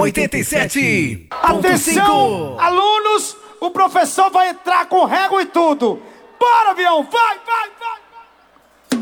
87.5. Atenção, alunos, o professor vai entrar com régua e tudo. Bora, avião, vai, vai!